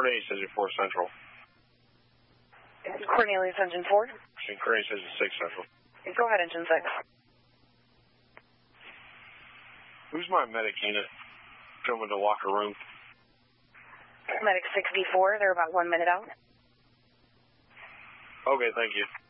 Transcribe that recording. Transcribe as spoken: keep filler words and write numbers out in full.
Cornelius Engine four Central. Cornelius Engine four? Cornelius Engine six Central. Go ahead, Engine six. Who's my medic unit? Come in the locker room. Medic sixty-four, they're about one minute out. Okay, thank you.